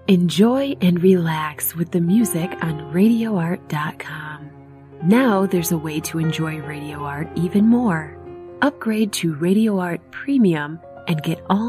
Enjoy and relax with the music on RadioArt.com. Now there's a way to enjoy Radio Art even more. Upgrade to Radio Art Premium and get all